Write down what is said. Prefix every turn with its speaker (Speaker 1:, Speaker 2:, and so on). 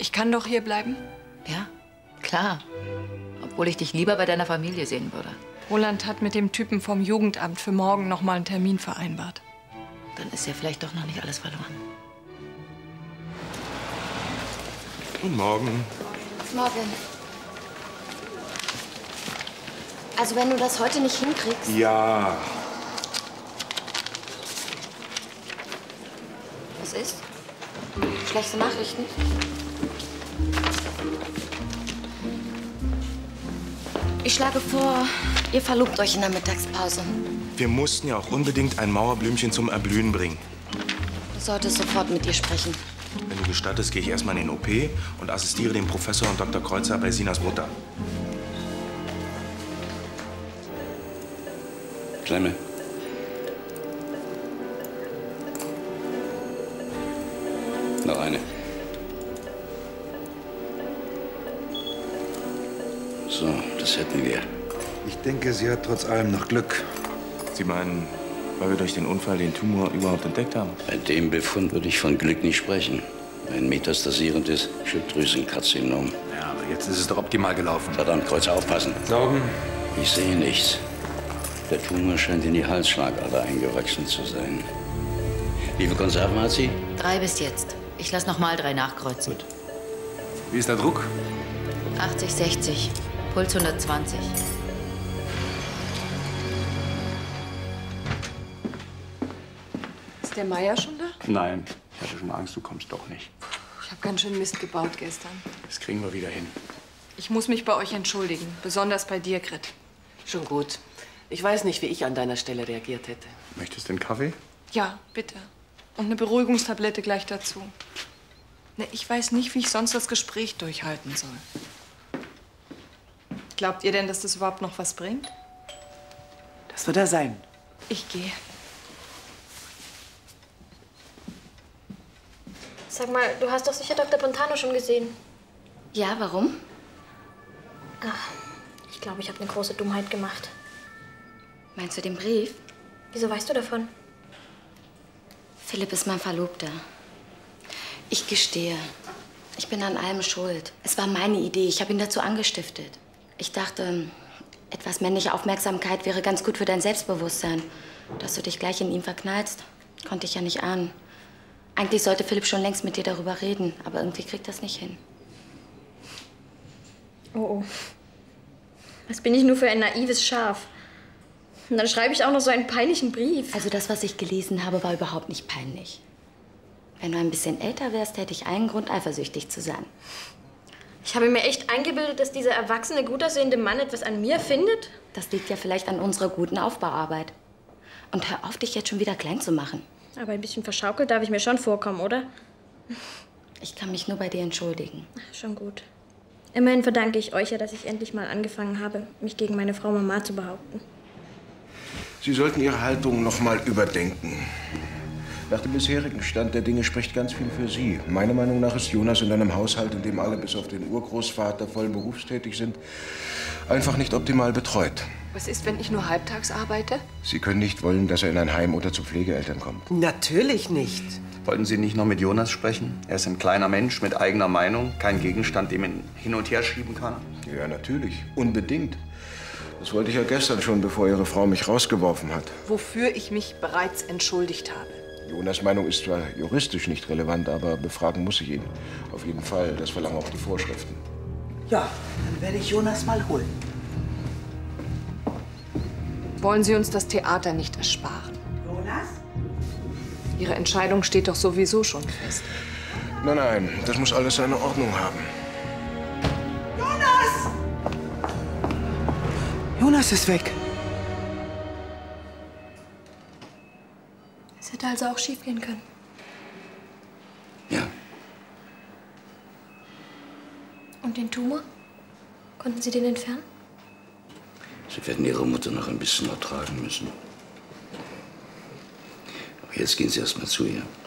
Speaker 1: Ich kann doch hier bleiben?
Speaker 2: Ja, klar. Obwohl ich dich lieber bei deiner Familie sehen würde.
Speaker 1: Roland hat mit dem Typen vom Jugendamt für morgen noch mal einen Termin vereinbart.
Speaker 2: Dann ist ja vielleicht doch noch nicht alles verloren.
Speaker 3: Guten Morgen.
Speaker 4: Morgen. Also wenn du das heute nicht hinkriegst...
Speaker 3: Ja.
Speaker 4: Was ist? Schlechte Nachrichten? Ich schlage vor, ihr verlobt euch in der Mittagspause.
Speaker 3: Wir mussten ja auch unbedingt ein Mauerblümchen zum Erblühen bringen.
Speaker 4: Du solltest sofort mit ihr sprechen.
Speaker 3: Wenn du gestattest, gehe ich erstmal in den OP und assistiere dem Professor und Dr. Kreuzer bei Sinas Mutter.
Speaker 5: Klemme. Noch eine. So, das hätten wir.
Speaker 6: Ich denke, sie hat trotz allem noch Glück.
Speaker 3: Sie meinen, weil wir durch den Unfall den Tumor überhaupt entdeckt haben?
Speaker 5: Bei dem Befund würde ich von Glück nicht sprechen. Ein metastasierendes Schilddrüsenkarzinom.
Speaker 6: Ja, aber jetzt ist es doch optimal gelaufen.
Speaker 5: Verdammt, Kreuz, aufpassen.
Speaker 6: Saugen.
Speaker 5: Ich sehe nichts. Der Tumor scheint in die Halsschlagader eingewachsen zu sein. Wie viele Konserven hat sie?
Speaker 2: 3 bis jetzt. Ich lasse noch mal 3 nachkreuzen.
Speaker 5: Gut.
Speaker 6: Wie ist der Druck?
Speaker 2: 80, 60. Puls 120.
Speaker 1: Ist der Meier schon da?
Speaker 7: Nein, ich hatte schon Angst, du kommst doch nicht.
Speaker 1: Ich habe ganz schön Mist gebaut gestern.
Speaker 7: Das kriegen wir wieder hin.
Speaker 1: Ich muss mich bei euch entschuldigen. Besonders bei dir, Grit.
Speaker 8: Schon gut. Ich weiß nicht, wie ich an deiner Stelle reagiert hätte.
Speaker 7: Möchtest du einen Kaffee?
Speaker 1: Ja, bitte. Und eine Beruhigungstablette gleich dazu. Ne, ich weiß nicht, wie ich sonst das Gespräch durchhalten soll. Glaubt ihr denn, dass das überhaupt noch was bringt?
Speaker 8: Das wird er sein.
Speaker 1: Ich gehe.
Speaker 4: Sag mal, du hast doch sicher Dr. Pontano schon gesehen. Ja, warum? Ach, ich glaube, ich habe eine große Dummheit gemacht. Meinst du den Brief? Wieso weißt du davon? Philipp ist mein Verlobter. Ich gestehe, ich bin an allem schuld. Es war meine Idee, ich habe ihn dazu angestiftet. Ich dachte, etwas männliche Aufmerksamkeit wäre ganz gut für dein Selbstbewusstsein. Dass du dich gleich in ihn verknallst, konnte ich ja nicht ahnen. Eigentlich sollte Philipp schon längst mit dir darüber reden, aber irgendwie kriegt das nicht hin.
Speaker 9: Oh, oh. Was bin ich nur für ein naives Schaf? Und dann schreibe ich auch noch so einen peinlichen Brief.
Speaker 4: Also das, was ich gelesen habe, war überhaupt nicht peinlich. Wenn du ein bisschen älter wärst, hätte ich einen Grund, eifersüchtig zu sein.
Speaker 9: Ich habe mir echt eingebildet, dass dieser erwachsene, gut aussehende Mann etwas an mir findet.
Speaker 4: Das liegt ja vielleicht an unserer guten Aufbauarbeit. Und hör auf, dich jetzt schon wieder klein zu machen.
Speaker 9: Aber ein bisschen verschaukelt darf ich mir schon vorkommen, oder?
Speaker 4: Ich kann mich nur bei dir entschuldigen.
Speaker 9: Ach, schon gut. Immerhin verdanke ich euch ja, dass ich endlich mal angefangen habe, mich gegen meine Frau Mama zu behaupten.
Speaker 6: Sie sollten Ihre Haltung noch mal überdenken. Nach dem bisherigen Stand der Dinge spricht ganz viel für Sie. Meiner Meinung nach ist Jonas in einem Haushalt, in dem alle bis auf den Urgroßvater voll berufstätig sind, einfach nicht optimal betreut.
Speaker 1: Was ist, wenn ich nur halbtags arbeite?
Speaker 6: Sie können nicht wollen, dass er in ein Heim oder zu Pflegeeltern kommt.
Speaker 8: Natürlich nicht.
Speaker 7: Wollten Sie nicht noch mit Jonas sprechen? Er ist ein kleiner Mensch mit eigener Meinung, kein Gegenstand, den man hin und her schieben kann.
Speaker 6: Ja, natürlich. Unbedingt. Das wollte ich ja gestern schon, bevor Ihre Frau mich rausgeworfen hat.
Speaker 1: Wofür ich mich bereits entschuldigt habe.
Speaker 6: Jonas' Meinung ist zwar juristisch nicht relevant, aber befragen muss ich ihn. Auf jeden Fall. Das verlangen auch die Vorschriften.
Speaker 8: Ja, dann werde ich Jonas mal holen.
Speaker 1: Wollen Sie uns das Theater nicht ersparen?
Speaker 8: Jonas?
Speaker 1: Ihre Entscheidung steht doch sowieso schon fest.
Speaker 6: Nein, nein, das muss alles seine Ordnung haben.
Speaker 8: Jonas! Jonas ist weg.
Speaker 9: Es hätte also auch schief gehen können.
Speaker 5: Ja.
Speaker 9: Und den Tumor? Konnten Sie den entfernen?
Speaker 5: Sie werden Ihre Mutter noch ein bisschen ertragen müssen. Aber jetzt gehen Sie erst mal zu ihr.